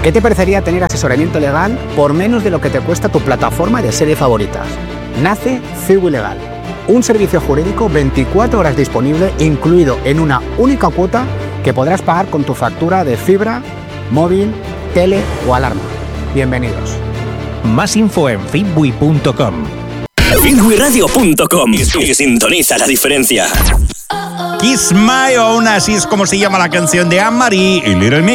¿Qué te parecería tener asesoramiento legal por menos de lo que te cuesta tu plataforma de serie favoritas? Nace Cibu Legal, un servicio jurídico 24 horas disponible, incluido en una única cuota que podrás pagar con tu factura de fibra, móvil, tele o alarma. Bienvenidos. Más info en fitbui.com. fitbuiradio.com y sintoniza la diferencia. Kiss My, o aún así es como se llama la canción de Anne-Marie y Little Mix.